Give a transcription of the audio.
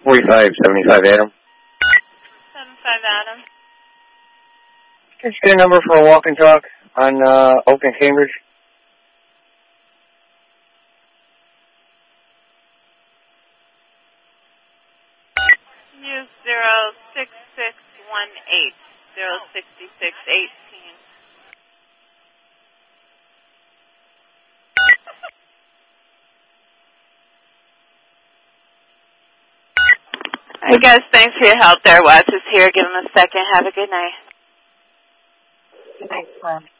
4575 Adam. 75 Adam. Can you get a number for a walk and talk on Oak and Cambridge? Use 06618 06618. Hey guys, thanks for your help there. Watch us here. Give them a second. Have a good night. Thanks, Mom.